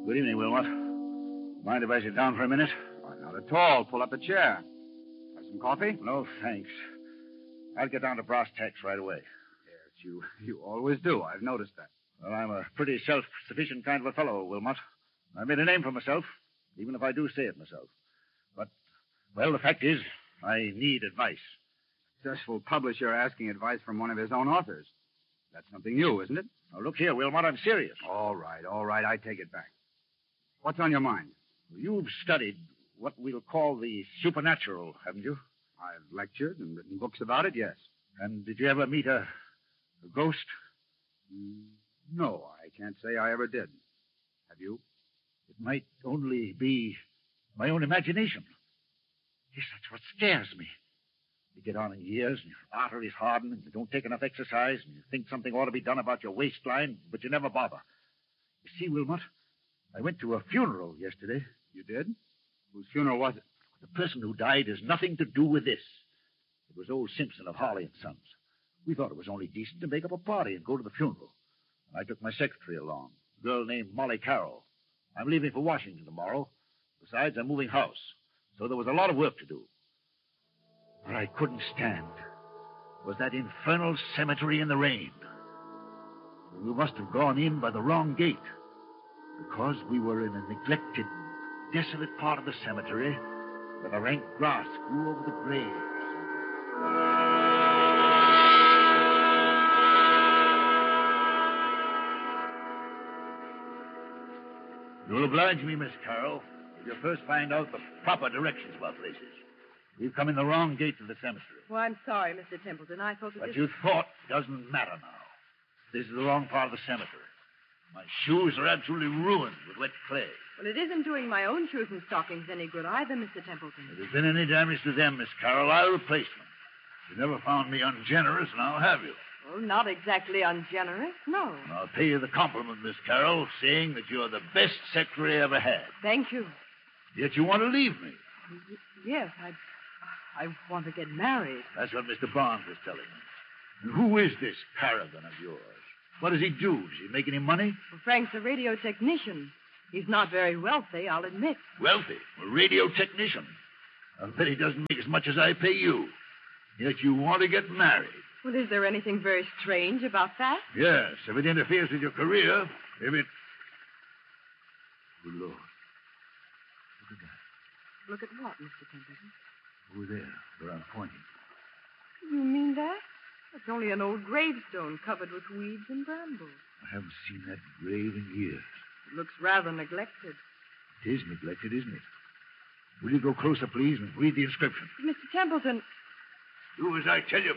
Good evening, Wilmot. Mind if I sit down for a minute? Oh, not at all. Pull up a chair. Have some coffee? No, thanks. I'll get down to brass tacks right away. Yes, you always do. I've noticed that. Well, I'm a pretty self-sufficient kind of a fellow, Wilmot. I made a name for myself, even if I do say it myself. But, well, the fact is, I need advice. Successful publisher asking advice from one of his own authors. That's something new, isn't it? Now, look here, Wilmot, I'm serious. All right. I take it back. What's on your mind? You've studied what we'll call the supernatural, haven't you? I've lectured and written books about it, yes. And did you ever meet a ghost? No, I can't say I ever did. Have you? It might only be my own imagination. Yes, that's what scares me. You get on in years, and your arteries harden, and you don't take enough exercise, and you think something ought to be done about your waistline, but you never bother. You see, Wilmot, I went to a funeral yesterday. You did? Whose funeral was it? The person who died has nothing to do with this. It was old Simpson of Harley and Sons. We thought it was only decent to make up a party and go to the funeral. I took my secretary along, a girl named Molly Carroll. I'm leaving for Washington tomorrow. Besides, I'm moving house. So there was a lot of work to do. What I couldn't stand was that infernal cemetery in the rain. We must have gone in by the wrong gate, because we were in a neglected, desolate part of the cemetery where the rank grass grew over the graves. You'll oblige me, Miss Carroll, if you first find out the proper directions about places. We've come in the wrong gate to the cemetery. Oh, I'm sorry, Mr. Templeton. I thought that What this... you thought doesn't matter now. This is the wrong part of the cemetery. My shoes are absolutely ruined with wet clay. Well, it isn't doing my own shoes and stockings any good either, Mr. Templeton. If there's been any damage to them, Miss Carroll, I'll replace them. You never found me ungenerous, now have you? Well, not exactly ungenerous, no. And I'll pay you the compliment, Miss Carroll, saying that you're the best secretary I ever had. Thank you. Yet you want to leave me. Yes, I want to get married. That's what Mr. Barnes was telling me. And who is this paragon of yours? What does he do? Does he make any money? Well, Frank's a radio technician. He's not very wealthy, I'll admit. Wealthy? A radio technician? I bet he doesn't make as much as I pay you. Yet you want to get married. Well, is there anything very strange about that? Yes, if it interferes with your career, if it... Good Lord. Look at that. Look at what, Mr. Templeton? Over there, where I'm pointing. You mean that? It's only an old gravestone covered with weeds and brambles. I haven't seen that grave in years. It looks rather neglected. It is neglected, isn't it? Will you go closer, please, and read the inscription? Mr. Templeton... Do as I tell you,